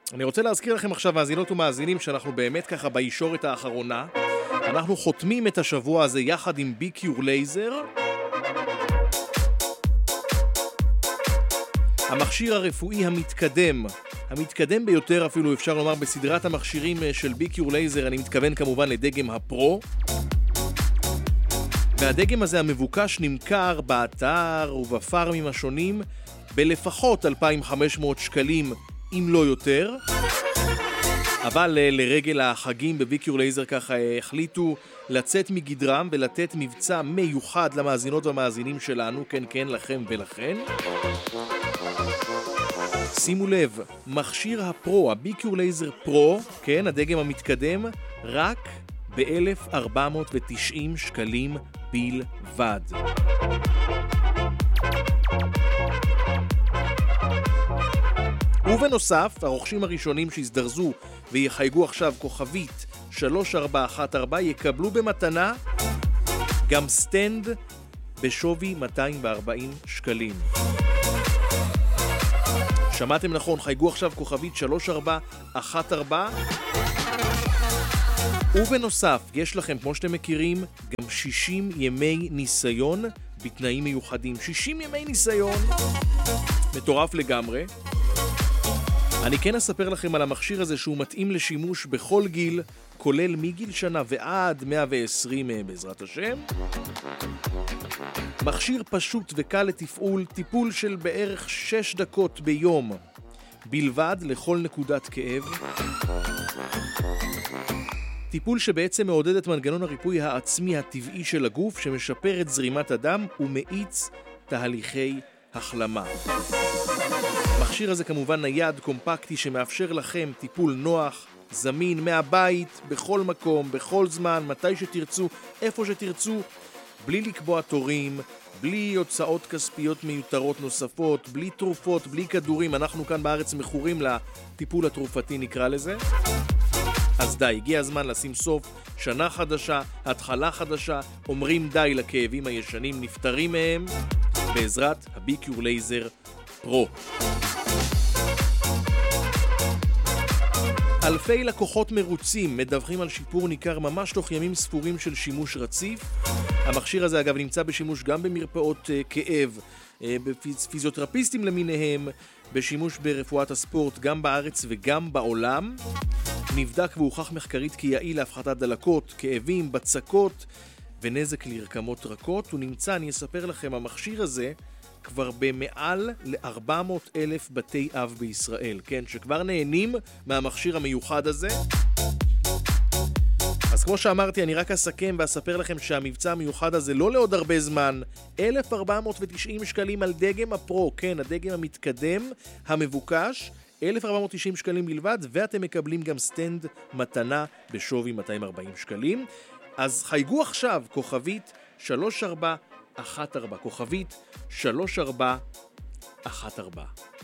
אני רוצה להזכיר לכם עכשיו, מאזינות ומאזינים, שאנחנו באמת ככה בישורת האחרונה. אנחנו חותמים את השבוע הזה יחד עם ביקיור לייזר. המכשיר הרפואי המתקדם ביותר אפילו אפשר לומר בסדרת המכשירים של ביקיור לייזר, אני מתכוון כמובן לדגם הפרו. והדגם הזה המבוקש נמכר באתר ובפארמים השונים בלפחות 2,500 שקלים אם לא יותר. אבל לרגל החגים בביקיור לייזר ככה החליטו לצאת מגדרם ולתת מבצע מיוחד למאזינות והמאזינים שלנו, כן לכם ולכן. שימו לב, מכשיר הפרו, הביקיור לייזר פרו, כן, הדגם המתקדם, רק ב-1,490 שקלים בלבד. ובנוסף, הרוכשים הראשונים שהזדרזו ויחייגו עכשיו כוכבית 3414 יקבלו במתנה גם סטנד בשווי 240 שקלים. שמעתם נכון, חייגו עכשיו כוכבית 3414. ובנוסף, יש לכם, כמו שאתם מכירים, גם 60 ימי ניסיון בתנאים מיוחדים. 60 ימי ניסיון, מטורף לגמרי. אני כן אספר לכם על המכשיר הזה שהוא מתאים לשימוש בכל גיל, כולל מגיל שנה ועד 120 בעזרת השם. מכשיר פשוט וקל לתפעול, טיפול של בערך 6 דקות ביום בלבד לכל נקודת כאב. טיפול שבעצם מעודד את מנגנון הריפוי העצמי הטבעי של הגוף, שמשפר את זרימת הדם ומאיץ תהליכי החלמה. המכשיר הזה כמובן נייד, קומפקטי, שמאפשר לכם טיפול נוח, זמין, מהבית, בכל מקום, בכל זמן, מתי שתרצו, איפה שתרצו, בלי לקבוע תורים, בלי הוצאות כספיות מיותרות נוספות, בלי תרופות, בלי כדורים. אנחנו כאן בארץ מכורים לטיפול התרופתי, נקרא לזה. אז די, הגיע הזמן לשים סוף, שנה חדשה, התחלה חדשה, אומרים די לכאבים הישנים, נפטרים מהם, בעזרת הביקיור לייזר פרו. אלפי לקוחות מרוצים מדווחים על שיפור ניכר ממש תוך ימים ספורים של שימוש רציף. המכשיר הזה אגב נמצא בשימוש גם במרפאות כאב, בפיזיותרפיסטים למיניהם, בשימוש ברפואת הספורט גם בארץ וגם בעולם. נבדק והוכח מחקרית כי יעיל להפחתת דלקות, כאבים, בצקות ונזק לרקמות רכות. הוא נמצא, אני אספר לכם, המכשיר הזה כבר במעל ל-400,000 בתי אב בישראל, כן, שכבר נהנים מהמכשיר המיוחד הזה. אז כמו שאמרתי, אני רק אסכם ואספר לכם שהמבצע המיוחד הזה לא לעוד הרבה זמן, 1,490 שקלים על דגם הפרו, כן, הדגם המתקדם המבוקש, 1,490 שקלים בלבד, ואתם מקבלים גם סטנד מתנה בשווי 240 שקלים. אז חייגו עכשיו, כוכבית 3414, כוכבית 3414.